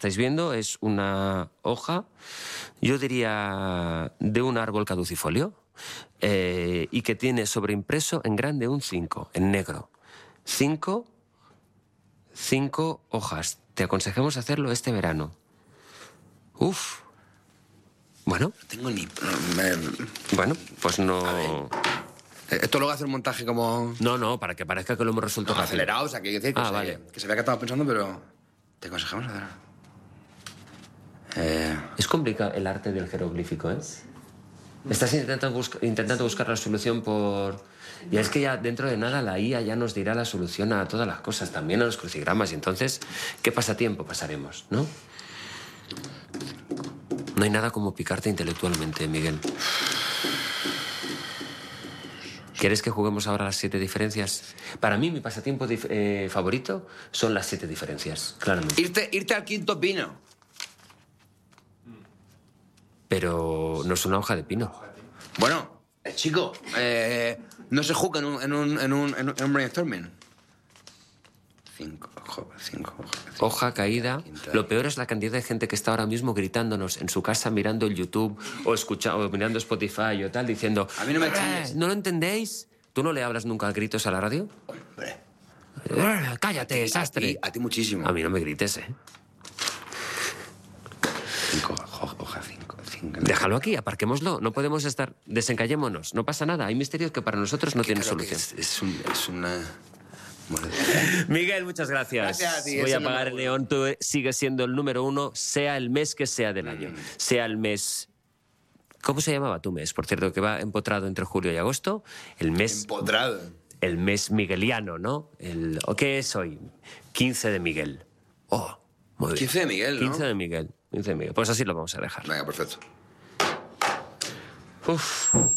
estáis viendo es una hoja, yo diría, de un árbol caducifolio, y que tiene sobreimpreso en grande un 5, en negro. 5 hojas. Te aconsejamos hacerlo este verano. Uf. Bueno. No tengo ni... Bueno, pues no... Esto luego hace un montaje como... No, para que parezca que lo hemos resuelto rápido. acelerado, o sea, que hay que decir que, vale. que se vea que estaba pensando, pero... Te aconsejamos hacer... Es complicado el arte del jeroglífico, ¿eh? Estás intentando buscar la solución por... Y es que ya dentro de nada la IA ya nos dirá la solución a todas las cosas, también a los crucigramas. Y entonces, ¿qué pasatiempo pasaremos, no? No hay nada como picarte intelectualmente, Miguel. ¿Quieres que juguemos ahora a las 7 diferencias? Para mí, mi pasatiempo favorito son las 7 diferencias, claramente. Irte al quinto pino. Pero no es una hoja de pino. Bueno, chico, no se juega en un brainstorming. 5 Hoja caída. Lo peor es la cantidad de gente que está ahora mismo gritándonos en su casa mirando el YouTube o mirando Spotify o tal, diciendo... A mí no me chilles. ¿No lo entendéis? ¿Tú no le hablas nunca a gritos a la radio? Hombre. Cállate, desastre. A ti muchísimo. A mí no me grites, 5, hoja 5. Déjalo aquí, aparquémoslo. No podemos estar... Desencallémonos. No pasa nada. Hay misterios que para nosotros no tienen solución. Es una... Miguel, muchas gracias. Gracias a ti. Voy a apagar el neón. Tú sigues siendo el número 1, sea el mes que sea del año. Sea el mes... ¿Cómo se llamaba tu mes? Por cierto, que va empotrado entre julio y agosto. El mes... Empotrado. El mes migueliano, ¿no? ¿Qué es hoy? 15 de Miguel. Oh, muy bien. 15 de Miguel, ¿no? 15 de Miguel. Pues así lo vamos a dejar. Venga, perfecto. Uf.